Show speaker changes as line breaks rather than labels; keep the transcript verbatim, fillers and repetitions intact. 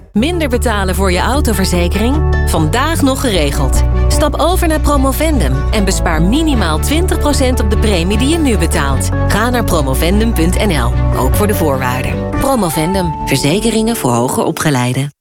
Minder betalen voor je autoverzekering? Vandaag nog geregeld. Stap over naar Promovendum en bespaar minimaal twintig procent op de premie die je nu betaalt. Ga naar promovendum punt n l, ook voor de voorwaarden. Promovendum, verzekeringen voor hoger opgeleiden.